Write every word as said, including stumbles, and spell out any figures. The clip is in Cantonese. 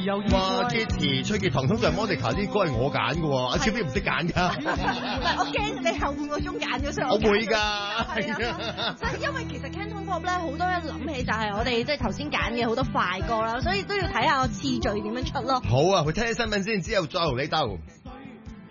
有意哇 Kitty 崔潔彤通常 Monica 呢啲歌係我揀嘅喎，阿超邊唔識揀㗎？ 唔係，我驚你後半個鐘揀咗，所以我會㗎。 係啊，所以因為其實 Canton Pop 咧好多一諗起就係我哋即係頭先揀嘅好多快歌啦，所以都要睇下個次序點樣出咯。 好啊，去聽新聞先，之後再同你鬥。